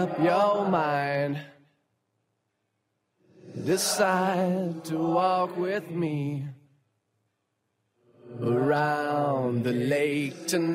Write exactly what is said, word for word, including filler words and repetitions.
up your mind. Decide to walk with me around the lake tonight.